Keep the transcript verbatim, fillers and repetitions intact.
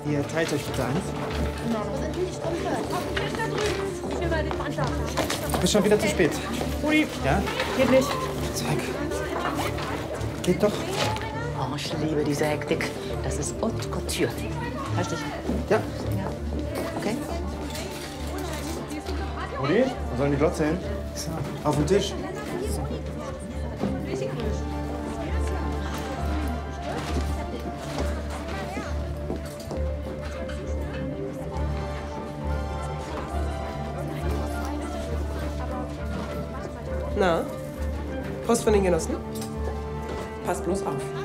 Ihr teilt euch bitte eins. Du bist schon wieder zu spät. Rudi, Ja? geht nicht. Zeig. Geht doch. Oh, ich liebe diese Hektik. Das ist haute couture. Halt dich. Ja. Ja. Okay? Rudi, wo sollen die Glotze hin? So, auf den Tisch. Na, Post von den Genossen? Pass bloß auf.